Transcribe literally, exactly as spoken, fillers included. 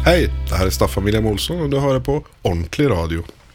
Hej, det här är Staffan William Olsson och du hör på Ordentlig Radio.